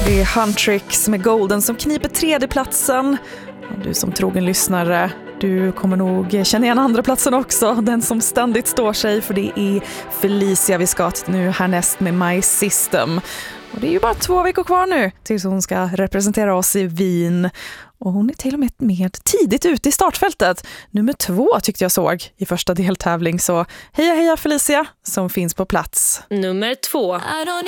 Det är Huntrix med Golden som kniper tredjeplatsen. Och du som trogen lyssnare, du kommer nog känna igen andra platsen också. Den som ständigt står sig, för det är Felicia vi ska till nu härnäst med My System. Och det är ju bara 2 veckor kvar nu tills hon ska representera oss i Wien. Och hon är till och med tidigt ute i startfältet. Nummer 2 tyckte jag såg i första deltävling. Så heja Felicia som finns på plats. Nummer 2.